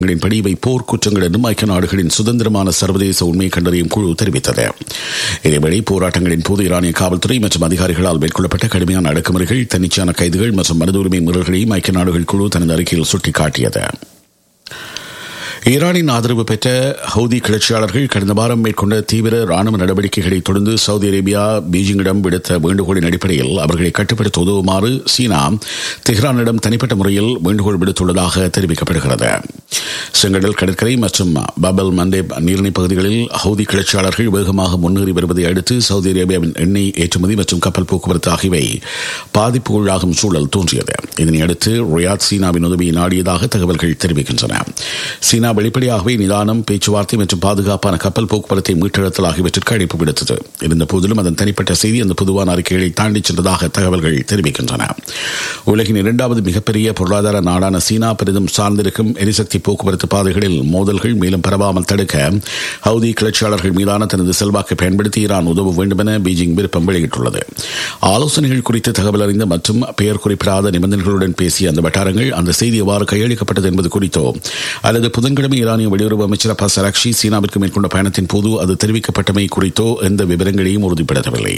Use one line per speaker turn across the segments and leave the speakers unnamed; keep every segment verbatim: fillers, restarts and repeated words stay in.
படி இவை போர் குற்றங்கள் என்றும் ஐக்கிய நாடுகளின் சுதந்திரமான சர்வதேச உண்மை கண்டறியும் குழு தெரிவித்தது. இதேவேளை போராட்டங்களின் போது ஈரானிய காவல்துறை மற்றும் அதிகாரிகளால் மேற்கொள்ளப்பட்ட கடுமையான அடக்குமுறைகள், தன்னிச்சையான கைதுகள் மற்றும் மனித உரிமை மீறல்களையும் ஐக்கிய நாடுகள் குழு தனது அறிக்கையில் சுட்டிக்காட்டியது. ஈரானின் ஆதரவு பெற்ற ஹவுதி கிளர்ச்சியாளர்கள் கடந்த வாரம் மேற்கொண்ட தீவிர ராணுவ நடவடிக்கைகளை தொடர்ந்து சவுதி அரேபியா பீஜிங்கிடம் விடுத்த வேண்டுகோளின் அடிப்படையில் அவர்களை கட்டுப்படுத்த உதவுமாறு சீனா தெஹ்ரானிடம் தனிப்பட்ட முறையில் வேண்டுகோள் விடுத்துள்ளதாக தெரிவிக்கப்படுகிறது. செங்கடல் கடற்கரை மற்றும் பாபல் மண்டேப் நீரிணை பகுதிகளில் ஹவுதி கிளர்ச்சியாளர்கள் வேகமாக முன்னேறி வருவதை அடுத்து சவுதி அரேபியாவின் எண்ணெய் ஏற்றுமதி மற்றும் கப்பல் போக்குவரத்து ஆகியவை பாதிப்புக்குள்ளாகும் சூழல் தோன்றியது. இதனையடுத்து ரியாத் சீனாவின் உதவியை நாடியதாக தகவல்கள் தெரிவிக்கின்றன. சீனா வெளிப்படையாகவே நிதானம், பேச்சுவார்த்தை மற்றும் பாதுகாப்பான கப்பல் போக்குவரத்தை மீட்டெடுத்தல் ஆகியவற்றிற்கு அழைப்பு விடுத்தது. இருந்த போதிலும் அதன் தனிப்பட்ட செய்தி அந்த பொதுவான அறிக்கைகளை தாண்டிச் சென்றதாக தகவல்கள் தெரிவிக்கின்றன. உலகின் இரண்டாவது மிகப்பெரிய பொருளாதார நாடான சீனா பெரிதும் சார்ந்திருக்கும் எரிசக்தி போக்குவரத்து பாதைகளில் மோதல்கள் மேலும் பரவாமல் தடுக்க ஹவுதி கிளர்ச்சியாளர்கள் மீதான தனது செல்வாக்கை பயன்படுத்தி ஈரான் உதவ வேண்டும் என பீஜிங் விருப்பம் வெளியிட்டுள்ளது. ஆலோசனைகள் குறித்து தகவல் அறிந்த மற்றும் பெயர் குறிப்பிடாத நிபந்தனைகளுடன் பேசிய அந்த வட்டாரங்கள் அந்த செய்தி எவ்வாறு கையளிக்கப்பட்டது என்பது குறித்தோ அல்லது புதன்கிழமை ஈரானிய வெளியுறவு அமைச்சர் அப்பாஸ் அரக்ஷி சீனாவிற்கு மேற்கொண்ட பயணத்தின் போது அது தெரிவிக்கப்பட்டமை குறித்தோ எந்த விவரங்களையும் உறுதிப்படுத்தவில்லை.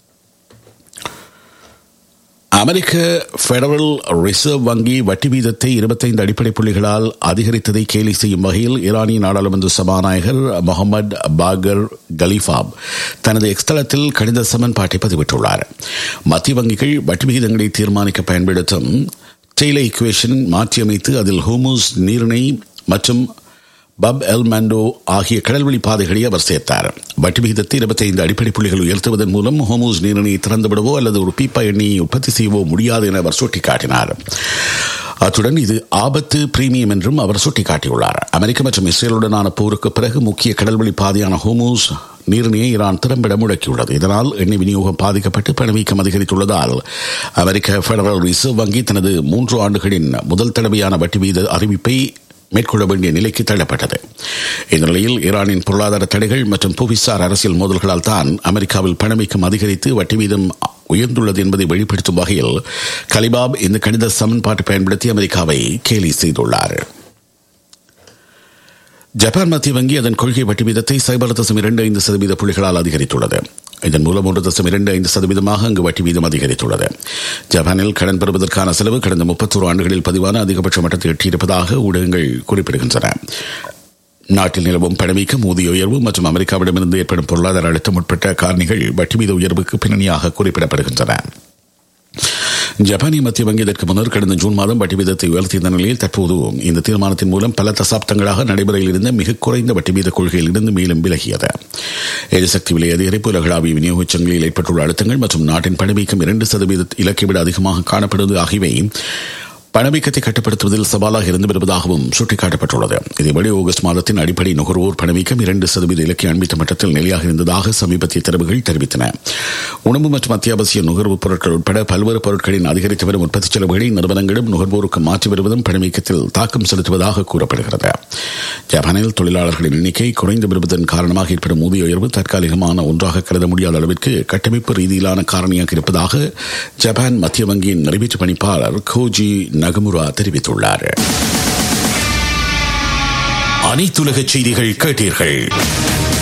அமெரிக்க பெடரல் ரிசர்வ் வங்கி வட்டி வீதத்தை இருபத்தைந்து அடிப்படை புள்ளிகளால் அதிகரித்ததை கேலி செய்யும் வகையில் ஈரானிய நாடாளுமன்ற சபாநாயகர் முகமது பாகர் கலீஃபாப் தனது எக்ஸ்தலத்தில் கணித சமன்பாட்டை பதிவிட்டுள்ளார். மத்திய வங்கிகள் வட்டி விகிதங்களை தீர்மானிக்க பயன்படுத்தும் டெய்லர் ஈக்குவேஷன் மாற்றியமைத்து அதில் ஹோமூஸ் நீரிணை மற்றும் பப் எல் மாண்டோ ஆகிய கடல்வழி பாதைகளை அவர் சேர்த்தார். வட்டி விகிதத்தை இருபத்தி ஐந்து அடிப்படை புள்ளிகள் உயர்த்துவதன் மூலம் ஹோமூஸ் நீரிணையை திறந்துவிடவோ அல்லது ஒரு பீப்பா எண்ணெயை உற்பத்தி செய்யவோ முடியாது என அவர் சுட்டிக்காட்டினார். அத்துடன் இது ஆபத்து பிரீமியம் என்றும் அவர் சுட்டிக்காட்டியுள்ளார். அமெரிக்க மற்றும் இஸ்ரேலுடனான போருக்கு பிறகு முக்கிய கடல்வழி பாதையான ஹோமூஸ் நீரிணையை ஈரான் திறம்பிட முடக்கியுள்ளது. இதனால் எண்ணெய் விநியோகம் பாதிக்கப்பட்டு பணவீக்கம் அதிகரித்துள்ளதால் அமெரிக்க பெடரல் ரிசர்வ் வங்கி தனது மூன்று ஆண்டுகளின் முதல் தடவையான வட்டி வீத அறிவிப்பை மேற்கொள்ள வேண்டிய நிலைக்கு தள்ளப்பட்டது. இந்த நிலையில் ஈரானின் பொருளாதார தடைகள் மற்றும் புவிசார் அரசியல் மோதல்களால் தான் அமெரிக்காவில் பணவீக்கம் அதிகரித்து வட்டி வீதம் உயர்ந்துள்ளது என்பதை வெளிப்படுத்தும் வகையில் கலிபாப் இந்த கணித சமன்பாட்டை பயன்படுத்தி அமெரிக்காவை கேலி செய்துள்ளார். ஜப்பான் மத்திய வங்கி அதன் கொள்கை வட்டி வீதத்தை சைபர் தசம் இரண்டு ஐந்து சதவீத புள்ளிகளால் அதிகரித்துள்ளது. இதன் மூலம் ஒன்று தசம் இரண்டு ஐந்து சதவீதமாக அங்கு வட்டி வீதம் அதிகரித்துள்ளது. ஜப்பானில் கடன் பெறுவதற்கான செலவு கடந்த முப்பத்தோரு ஆண்டுகளில் பதிவான அதிகபட்ச மட்டத்தை எட்டியிருப்பதாக ஊடகங்கள் குறிப்பிடுகின்றன. நாட்டில் நிலவும் பணவீக்கம், ஊதிய உயர்வு மற்றும் அமெரிக்காவிடமிருந்து ஏற்படும் பொருளாதார அழுத்தம் உட்பட்ட காரணிகள் வட்டி வீத உயர்வுக்கு பின்னணியாக குறிப்பிடப்படுகின்றன. ஜப்பானிய மத்திய வங்கி இதற்கு முன்னர் கடந்த ஜூன் மாதம் வட்டி வீதத்தை உயர்த்திய நிலையில் தற்போது இந்த தீர்மானத்தின் மூலம் பல தசாப்தங்களாக நடைமுறையில் இருந்த மிக குறைந்த வட்டி வீத கொள்கையில் இருந்து மேலும் விலகியது. எரிசக்தி விலை அதிகரிப்பு, உலகளாவிய விநியோகச் சங்கிலியில் ஏற்பட்டுள்ள அழுத்தங்கள் மற்றும் நாட்டின் பணவீக்கம் இரண்டு சதவீத இலக்கை விட அதிகமாக காணப்படுவது ஆகியவை பணவீக்கத்தை கட்டுப்படுத்துவதில் சவாலாக இருந்து வருவதாகவும் சுட்டிக்காட்டப்பட்டுள்ளது. இதேபடி ஆகஸ்ட் மாதத்தின் அடிப்படை நுகர்வோர் பணவீக்கம் இரண்டு சதவீத இலக்கை அண்மித்த மட்டத்தில் நிலையாக இருந்ததாக சமீபத்திய தரவுகள் தெரிவித்தன. உணவு மற்றும் அத்தியாவசிய நுகர்வுப் பொருட்கள் உட்பட பல்வேறு பொருட்களின் அதிகரித்து வரும் உற்பத்தி செலவுகளை நிறுவனங்களும் நுகர்வோருக்கு மாற்றி வருவதும் பணவீக்கத்தில் தாக்கம் செலுத்துவதாக கூறப்படுகிறது. ஜப்பானில் தொழிலாளர்களின் எண்ணிக்கை குறைந்து வருவதன் காரணமாக ஏற்படும் ஊதிய உயர்வு தற்காலிகமான ஒன்றாக கருத முடியாத அளவிற்கு கட்டமைப்பு ரீதியிலான காரணியாக இருப்பதாக ஜப்பான் மத்திய வங்கியின் நிறைவேற்று பணிப்பாளர் கோஜி நகமுரா தெரிவித்துள்ளார். அனைத்துலக செய்திகள் கேட்டீர்கள்.